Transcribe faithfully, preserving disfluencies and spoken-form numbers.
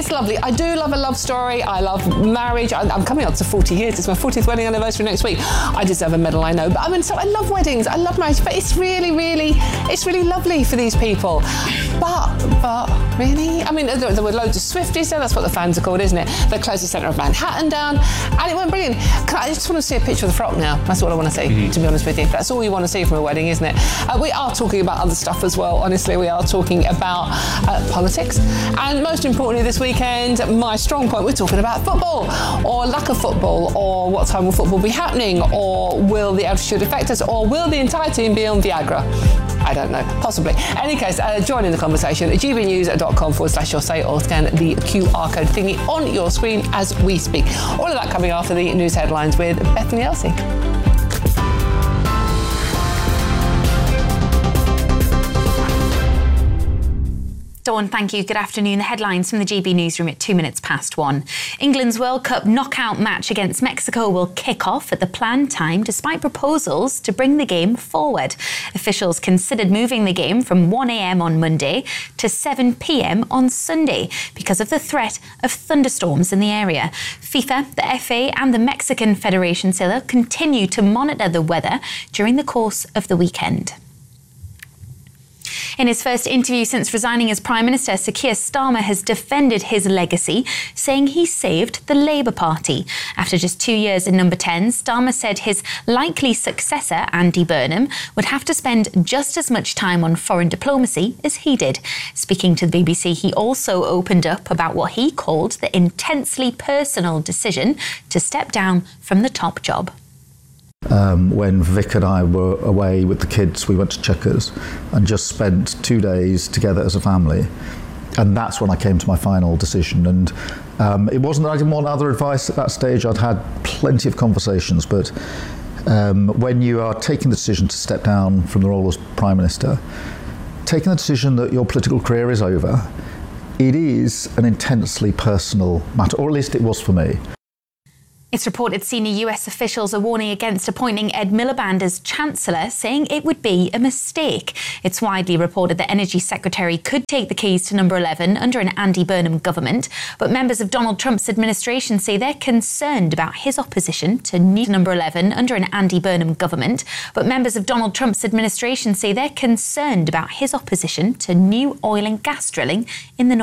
it's lovely. I do love a love story. I love marriage. I, I'm coming up to forty years. It's my fortieth wedding anniversary next week. I deserve a medal, I know. But I mean, so I love weddings. I love marriage. But it's really, really, it's really lovely for these people. But, but, really? I mean, there, there were loads of Swifties there. That's what the fans are called, isn't it? They closed the centre of Manhattan down. And it went brilliant. Can I, I just want to see a picture of the frock now. That's what I want to see, mm-hmm. to be honest with you. That's all you want to see from a wedding, isn't it? Uh, we are talking about other stuff as well. Honestly, we are talking about uh, politics. And most importantly this weekend, my strong point, we're talking about football, or lack of football, or what time will football be happening, or will the altitude affect us, or will the entire team be on Viagra? I don't know, possibly. In any case, uh, join in the conversation at gbnews.com forward slash your say, or scan the Q R code thingy on your screen as we speak. All of that coming after the news headlines with Bethany Elsey. Dawn, thank you. Good afternoon. The headlines from the G B newsroom at two minutes past one. England's World Cup knockout match against Mexico will kick off at the planned time despite proposals to bring the game forward. Officials considered moving the game from one a.m. on Monday to seven p.m. on Sunday because of the threat of thunderstorms in the area. FIFA, the F A and the Mexican Federation say they'll continue to monitor the weather during the course of the weekend. In his first interview since resigning as Prime Minister, Sir Keir Starmer has defended his legacy, saying he saved the Labour Party. After just two years in number ten, Starmer said his likely successor, Andy Burnham, would have to spend just as much time on foreign diplomacy as he did. Speaking to the B B C, he also opened up about what he called the intensely personal decision to step down from the top job. Um, when Vic and I were away with the kids, we went to Chequers and just spent two days together as a family. And that's when I came to my final decision. And um, it wasn't that I didn't want other advice at that stage. I'd had plenty of conversations. But um, when you are taking the decision to step down from the role as Prime Minister, taking the decision that your political career is over, it is an intensely personal matter, or at least it was for me. It's reported senior U S officials are warning against appointing Ed Miliband as Chancellor, saying it would be a mistake. It's widely reported that Energy Secretary could take the keys to number eleven under an Andy Burnham government, but members of Donald Trump's administration say they're concerned about his opposition to new number eleven under an Andy Burnham government. But members of Donald Trump's administration say they're concerned about his opposition to new oil and gas drilling in the North.